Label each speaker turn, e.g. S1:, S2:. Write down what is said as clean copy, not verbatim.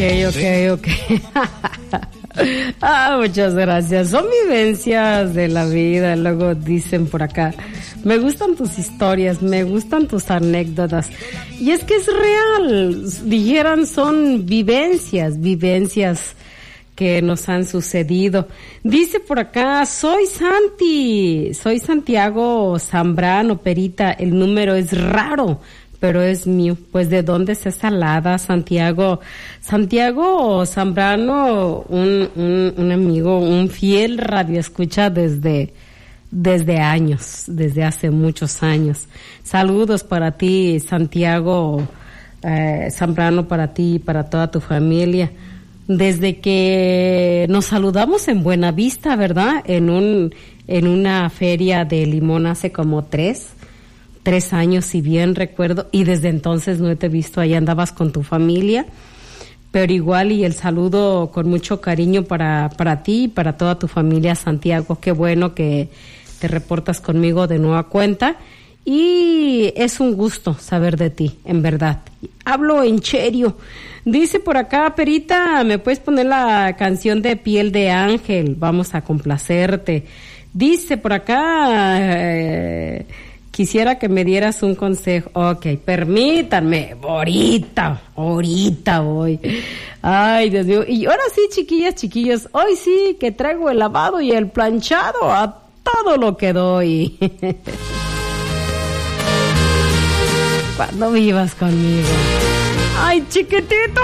S1: ok. Muchas gracias. Son vivencias de la vida. Luego dicen por acá, me gustan tus historias, me gustan tus anécdotas. Y es que es real. Dijeran, son vivencias que nos han sucedido. Dice por acá, soy Santiago Zambrano, Perita, el número es raro, pero es mío. Pues ¿de dónde es esa alada, Santiago Zambrano? Un amigo, un fiel radioescucha desde años, desde hace muchos años. Saludos para ti, Santiago Zambrano, para ti y para toda tu familia. Desde que nos saludamos en Buenavista, ¿verdad? En una feria de limón hace como 3 años, si bien recuerdo, y desde entonces no te he visto, ahí andabas con tu familia, pero igual, y el saludo con mucho cariño para ti y para toda tu familia, Santiago. Qué bueno que te reportas conmigo de nueva cuenta, y es un gusto saber de ti, en verdad. Hablo en serio. Dice por acá, Perita, ¿me puedes poner la canción de Piel de Ángel? Vamos a complacerte. Dice por acá, quisiera que me dieras un consejo. Ok, permítanme, ahorita voy. Ay, Dios mío. Y ahora sí, chiquillos, hoy sí que traigo el lavado y el planchado a todo lo que doy. Cuando vivas conmigo. Ay, chiquitito.